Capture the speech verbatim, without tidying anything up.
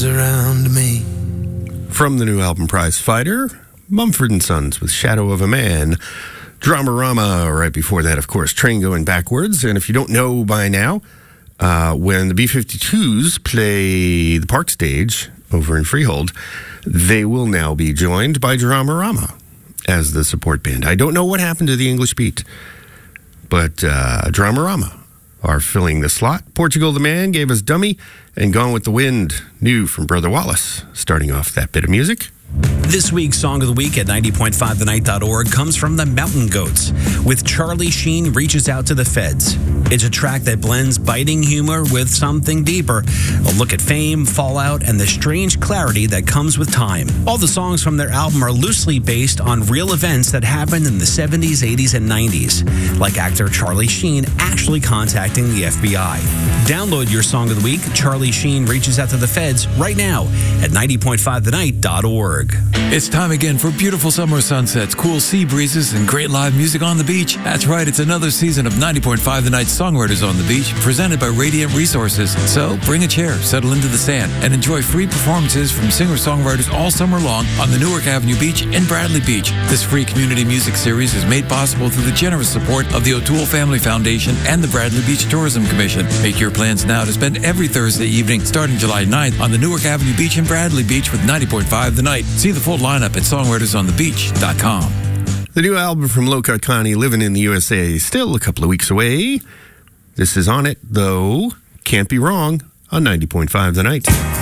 arms around me. From the new album Prize Fighter, Mumford and Sons with Shadow of a Man. Dramarama, right before that, of course, Train Going Backwards. And if you don't know by now, uh, when the B fifty-twos play the Park Stage over in Freehold, they will now be joined by Dramarama as the support band. I don't know what happened to the English Beat, but uh, Dramarama are filling the slot. Portugal the Man gave us Dummy, and Gone with the Wind, new from Brother Wallace, starting off that bit of music. This week's Song of the Week at ninety point five the night dot org comes from the Mountain Goats with Charlie Sheen Reaches Out to the Feds. It's a track that blends biting humor with something deeper, a look at fame, fallout, and the strange clarity that comes with time. All the songs from their album are loosely based on real events that happened in the seventies, eighties, and nineties, like actor Charlie Sheen actually contacting the F B I. Download your Song of the Week, Charlie Sheen Reaches Out to the Feds, right now at ninety point five the night dot org. It's time again for beautiful summer sunsets, cool sea breezes, and great live music on the beach. That's right, it's another season of ninety point five The Night Songwriters on the Beach, presented by Radiant Resources. So bring a chair, settle into the sand, and enjoy free performances from singer-songwriters all summer long on the Newark Avenue Beach in Bradley Beach. This free community music series is made possible through the generous support of the O'Toole Family Foundation and the Bradley Beach Tourism Commission. Make your plans now to spend every Thursday evening, starting July ninth, on the Newark Avenue Beach in Bradley Beach with ninety point five The Night. See the full lineup at songwriters on the beach dot com. The new album from Low Cut Connie, Living in the U S A, still a couple of weeks away. This is On It, though. Can't be wrong on ninety point five The Night.